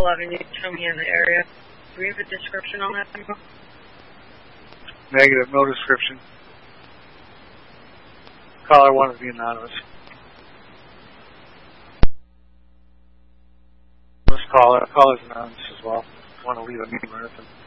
11, you can show me in the area. Do we have a description on that? Negative, no description. Caller 1 is the anonymous. Caller's anonymous as well. Want to leave a name or anything.